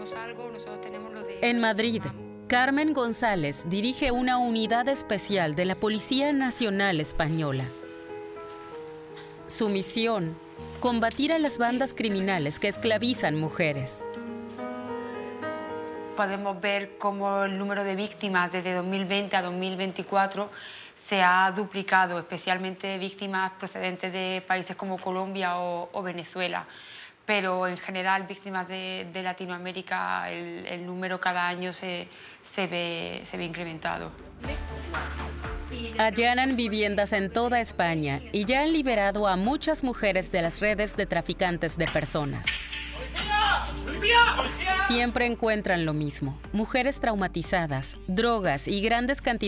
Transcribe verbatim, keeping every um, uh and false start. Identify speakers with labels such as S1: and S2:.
S1: decimos algo, nosotros tenemos lo de...
S2: En Madrid, Carmen González dirige una unidad especial de la Policía Nacional Española. Su misión, combatir a las bandas criminales que esclavizan mujeres.
S1: Podemos ver cómo el número de víctimas desde dos mil veinte a dos mil veinticuatro se ha duplicado, especialmente víctimas procedentes de países como Colombia o, o Venezuela. Pero en general, víctimas de, de Latinoamérica, el, el número cada año se, se, ve, se ve incrementado.
S2: Allanan viviendas en toda España y ya han liberado a muchas mujeres de las redes de traficantes de personas. Siempre encuentran lo mismo: mujeres traumatizadas, drogas y grandes cantidades